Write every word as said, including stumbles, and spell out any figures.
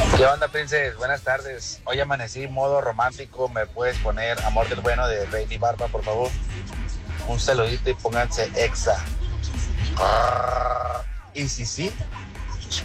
¿Qué onda, Princes? Buenas tardes. Hoy amanecí modo romántico. ¿Me puedes poner Amor del Bueno de Baby Barba, por favor? Un saludito y pónganse exa. Y si sí,